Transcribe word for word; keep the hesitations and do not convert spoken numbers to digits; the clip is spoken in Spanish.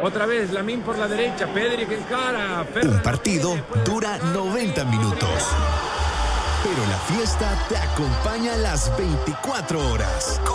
Otra vez, Lamine por la derecha, Pedri que encara. Un partido dura noventa minutos, pero la fiesta te acompaña las veinticuatro horas.